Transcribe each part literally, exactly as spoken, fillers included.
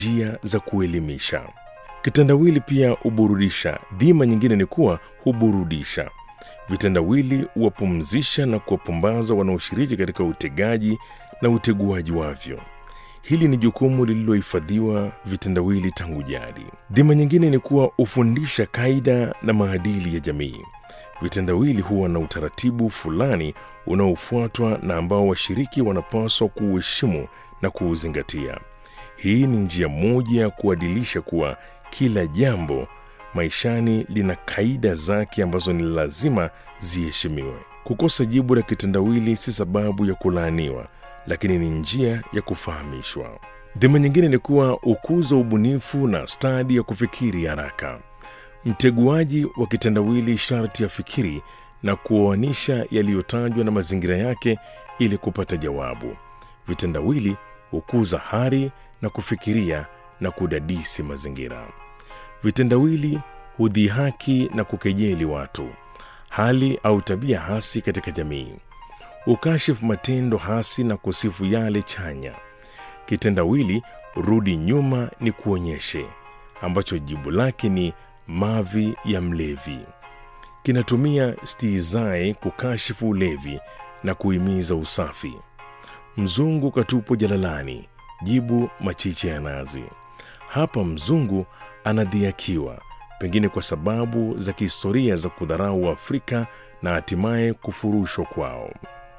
njia za kuelimisha. Kitendawili pia huburudisha. Dhima nyingine ni kuwa huburudisha. Vitendawili huwapumzisha na kuwapumbaza wanaoshiriki katika utegaji na uteguaji wavyo. Hili ni jukumu lililohifadhiwa vitendawili tangu jadi. Dhima nyingine ni kuwa hufundisha kaida na maadili ya jamii. Vitendawili huwa na utaratibu fulani unaofuatwa na ambao washiriki wanapaswa kuheshimu na kuuzingatia. Hii ni njia moja ya kuadilisha kuwa kila jambo maishani lina kaida zake ambazo ni lazima ziheshimiwe. Kukosa jibu la kitendawili si sababu ya kulaaniwa, lakini ni njia ya kufahamishwa. Dhima nyingine ni kuwa ukuza ubunifu na stadi ya kufikiri haraka. Mteguaji wa kitendawili sharti afikiri na kuoanisha yaliyotajwa na mazingira yake ili kupata jawabu. Vitendawili hukuza hari na kufikiria na kudadisi mazingira. Vitendawili hudhihaki na kukejeli watu, hali au tabia hasi katika jamii. Ukashifu matendo hasi na kusifu yale chanya. Kitendawili rudi nyuma ni kuonyeshe, ambacho jibu lake ni mavi ya mlevi. Kinatumia stihizai kukashifu ulevi na kuhimiza usafi. Mzungu katupo jalalani, jibu machiche ya nazi. Hapa mzungu anadhihakiwa, pengine kwa sababu za kihistoria za kudharau Afrika na hatimaye kufurushwa kwao.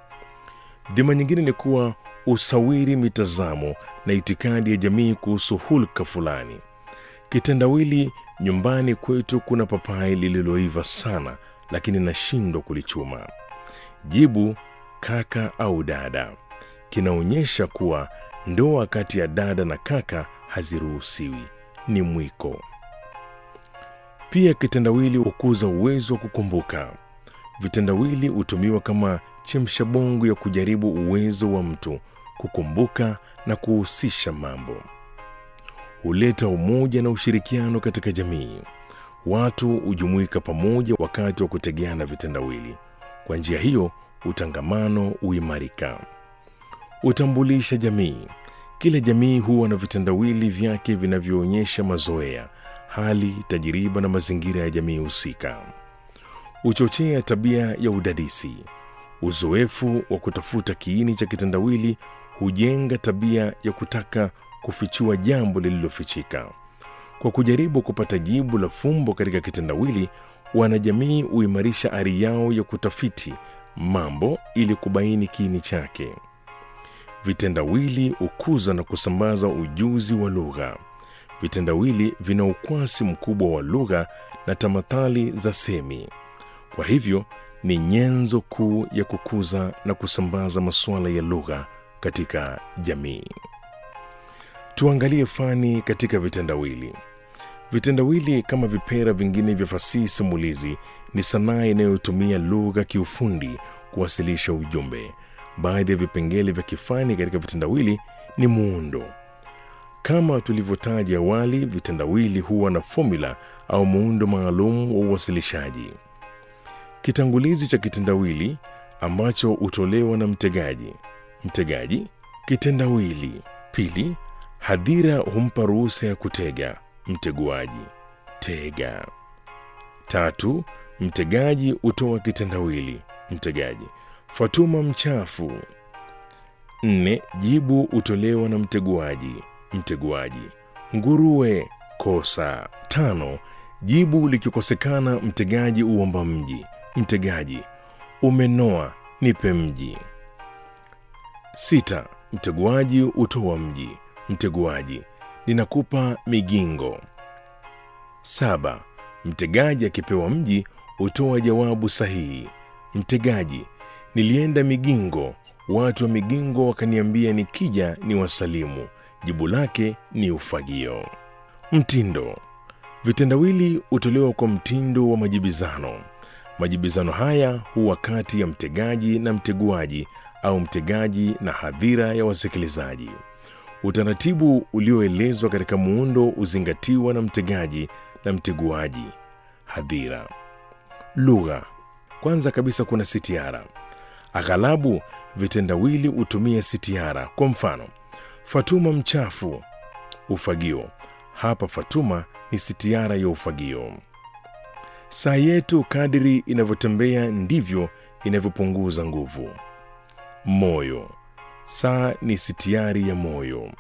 Dhima nyingine ni kuwa usawiri mitazamo na itikadi ya jamii kuhusu hulka fulani. Kitendawili nyumbani kwetu kuna papai lililoiva sana, lakini nashindwa kulichuma. Jibu kaka au dada. Kinaonyesha kuwa ndoa kati ya dada na kaka haziruhusiwi, ni mwiko. Pia kitendawili hukuza uwezo wa kukumbuka. Vitendawili hutumiwa kama chemshabongo ya kujaribu uwezo wa mtu kukumbuka na kuhusisha mambo. Huleta umoja na ushirikiano katika jamii. Watu hujumuika pamoja wakati wa kutegeana vitendawili. Kwa njia hiyo, utangamano huimarika. Utambulisha jamii. Kila jamii huwa na vitendawili vyake vinavyoonyesha mazoea, hali, tajiriba na mazingira ya jamii husika. Uchochea tabia ya udadisi. Uzoefu wa kutafuta kiini cha kitendawili hujenga tabia ya kutaka kufichua jambo lililofichika. Kwa kujaribu kupata jibu la fumbo katika kitendawili, wanajamii huimarisha ari yao ya kutafiti mambo ili kubaini kiini chake. Vitendawili hukuza na kusambaza ujuzi wa lugha. Vitendawili vina ukwasi mkubwa wa lugha na tamathali za semi. Kwa hivyo ni nyenzo kuu ya kukuza na kusambaza masuala ya lugha katika jamii. Tuangalie fani katika vitendawili. Vitendawili kama vipera vingine vya fasihi simulizi ni sanaa inayotumia lugha kiufundi kuwasilisha ujumbe. Baadhi ya vipengele vya kifani katika vitendawili ni muundo. Kama tulivyotaja awali, vitendawili huwa na formula au muundo maalum wa uwasilishaji. Kitangulizi cha kitendawili ambacho hutolewa na mtegaji. Mtegaji, kitendawili. Pili, hadhira humpa ruhusa ya kutega. Mteguaji, tega. Tatu, mtegaji hutoa kitendawili. Mtegaji, Fatuma mchafu. Nne, jibu hutolewa na mteguaji. Mteguaji, nguruwe, kosa. Tano, jibu likikosekana mtegaji huomba mji. Mtegaji, umenoa, nipe mji. Sita, mteguaji hutoa mji. Mteguaji, ninakupa migingo. Saba, mtegaji akipewa mji hutoa jawabu sahihi. Mtegaji, nilienda Migingo, watu wa Migingo wakaniambia nikija ni wasalimu. Jibu lake ni ufagio. Mtindo. Vitendawili hutolewa kwa mtindo wa majibizano. Majibizano haya huwa kati ya mtegaji na mteguaji au mtegaji na hadhira ya wasikilizaji. Utaratibu ulioelezwa katika muundo uzingatiwa na mtegaji na mteguaji. Hadhira. Lugha. Kwanza kabisa kuna sitiara. Aghalabu vitendawili hutumia sitiara. Kwa mfano, Fatuma mchafu ufagio. Hapa Fatuma ni sitiara ya ufagio. Saa yetu kadiri inavyotembea ndivyo inavyopunguza nguvu. Moyo. Saa ni sitiari ya moyo.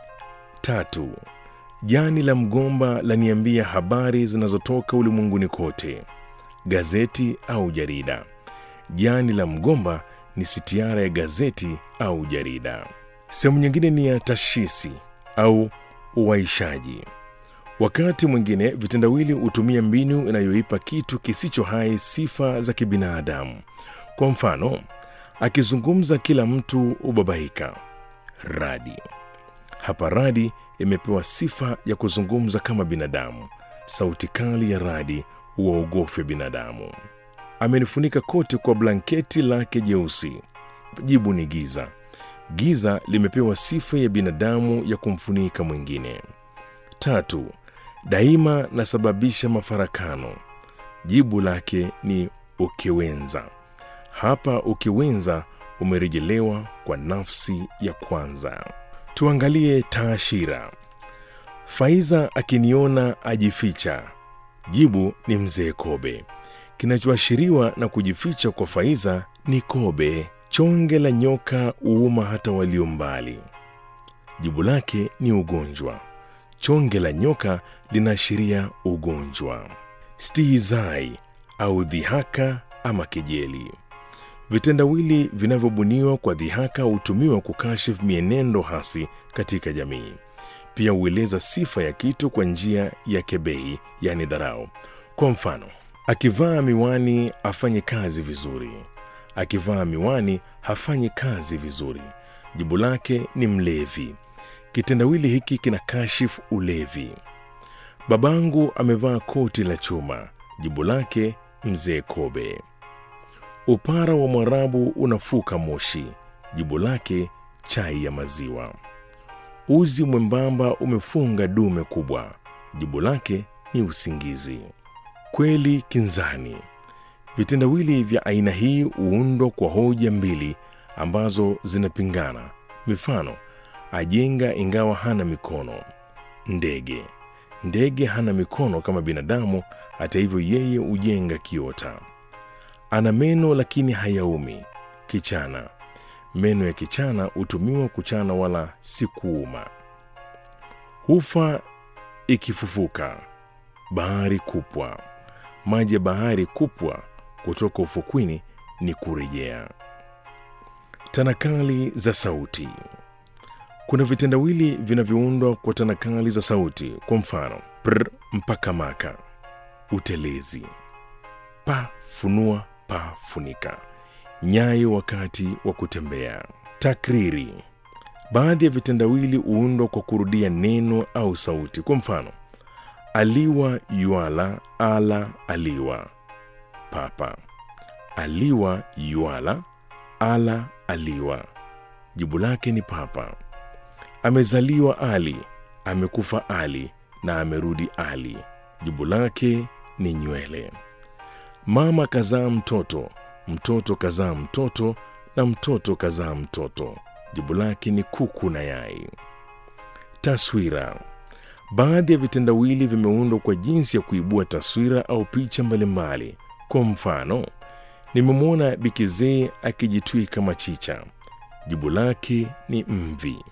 Tatu. Jani la mgomba laniambia habari zinazotoka ulimwenguni kote. Gazeti au jarida. Jani la mgomba ni sitiara ya gazeti au jarida. Sehemu nyingine ni ya tashisi au uwaishaji. Wakati mwingine vitendawili hutumia mbinu inayoipa kitu kisicho hai sifa za kibinadamu. Kwa mfano, akizungumza kila mtu ubabaika. Radi. Hapa radi imepewa sifa ya kuzungumza kama binadamu. Sauti kali ya radi huwaogofya binadamu. Amenifunika kote kwa blanketi lake jeusi. Jibu ni giza. Giza limepewa sifa ya binadamu ya kumfunika mwingine. Tatu. Daima nasababisha mafarakano. Jibu lake ni ukiwenza. Hapa ukiwenza umerejelewa kwa nafsi ya kwanza. Tuangalie taashira. Faiza akiniona ajificha. Jibu ni mzee Kobe. Kinachoashiriwa na kujificha kwa Faiza ni Kobe. Chonge la nyoka uuma hata walio mbali. Jibu lake ni ugonjwa. Chonge la nyoka linaashiria ugonjwa. Stihizai au dhihaka ama kejeli. Vitendawili vinavyobuniwa kwa dhihaka hutumiwa kukashifu mienendo hasi katika jamii. Pia hueleza sifa ya kitu kwa njia ya kebehi, yani dharau. Kwa mfano, akivaa miwani afanye kazi vizuri. Akivaa miwani hafanyi kazi vizuri. Jibu lake ni mlevi. Kitendawili hiki kina kashifu ulevi. Babangu amevaa koti la chuma. Jibu lake mzee Kobe. Upara wa Mwarabu unafuka moshi. Jibu lake chai ya maziwa. Uzi mwembamba umefunga dume kubwa. Jibu lake ni usingizi. Kweli kinzani. Vitendawili vya aina hii huundwa kwa hoja mbili ambazo zinapingana. Mifano: ajenga ingawa hana mikono. Ndege. Ndege hana mikono kama binadamu, hata hivyo yeye hujenga kiota. Ana meno lakini hayaumi. Kichana. Meno ya kichana hutumiwa kuchana wala si kuuma. Hufa ikifufuka. Bahari kupwa. Maji ya bahari kupwa kutoka ufukwini ni kurejea. Tanakali za sauti. Kuna vitendawili vinavyoundwa kwa tanakali za sauti. Kwa mfano, pr mpaka maka, utelezi. Pa funua, pa funika. Nyayo wakati wa kutembea. Takriri. Baadhi ya vitendawili huundwa kwa kurudia neno au sauti. Kwa mfano, aliwa yuala, ala aliwa. Papa. Aliwa yuala, ala aliwa. Jibu lake ni papa. Amezaliwa Ali, amekufa Ali na amerudi Ali. Jibu lake ni nywele. Mama kazaa mtoto, mtoto kazaa mtoto na mtoto kazaa mtoto. Jibu lake ni kuku na yai. Taswira. Baadhi ya vitendawili vimeundwa kwa jinsi ya kuibua taswira au picha mbalimbali. Kwa mfano, nimemwona bikizee akijitwika machicha. Jibu lake ni mvi.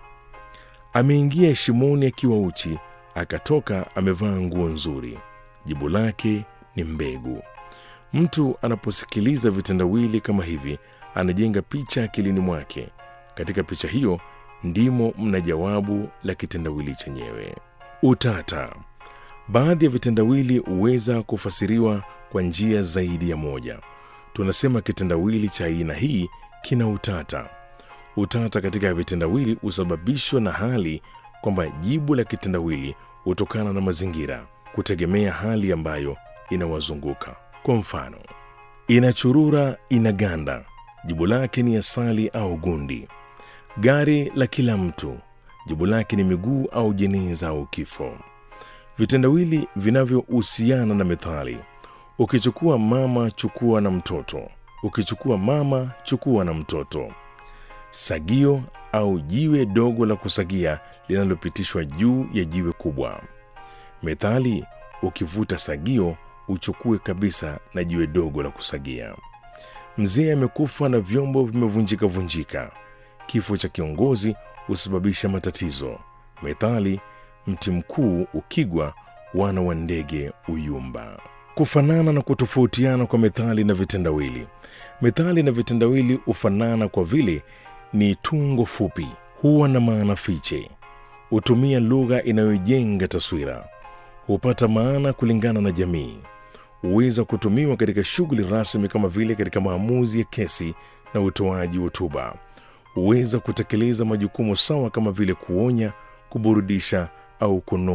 Ameingia shimoni akiwa uchi, akatoka amevaa nguo nzuri. Jibu lake ni mbegu. Mtu anaposikiliza vitendawili kama hivi, anajenga picha akilini mwake. Katika picha hiyo ndimo mna jawabu la kitendawili chenyewe. Utata. Baadhi ya vitendawili huweza kufasiriwa kwa njia zaidi ya moja. Tunasema kitendawili cha aina hii kina utata. Utata katika vitendawili husababishwa na hali kwamba jibu la kitendawili hutokana na mazingira, kutegemea hali ambayo inawazunguka. Kwa mfano, inachurura inaganda. Jibu lake ni asali au gundi. Gari la kila mtu. Jibu lake ni miguu au jeneza au kifo. Vitendawili vinavyohusiana na methali. Ukichukua mama chukua na mtoto. Ukichukua mama chukua na mtoto. Sagio au jiwe dogo la kusagia linalopitishwa juu ya jiwe kubwa. Methali, ukivuta sagio uchukue kabisa na jiwe dogo la kusagia. Mzee amekufa na vyombo vimevunjika vunjika. Kifo cha kiongozi husababisha matatizo. Methali, mti mkuu ukigwa wana wa ndege uyumba. Kufanana na kutofautiana kwa methali na vitendawili. Methali na vitendawili hufanana kwa vile ni tungo fupi, huwa na maana fiche, hutumia lugha inayojenga taswira, hupata maana kulingana na jamii, huweza kutumiwa katika shughuli rasmi kama vile katika maamuzi ya kesi na utoaji hotuba, huweza kutekeleza majukumu sawa kama vile kuonya, kuburudisha au kuno